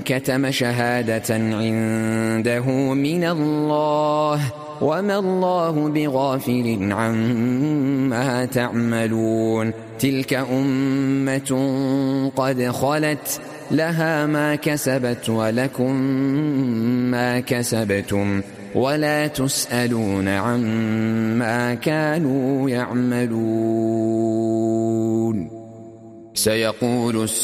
كتم شهادة عنده من الله وما الله بغافل عما تعملون تلك أمة قد خلت لها ما كسبت ولكم ما كسبتم ولا تسألون عما كانوا يعملون. سيقول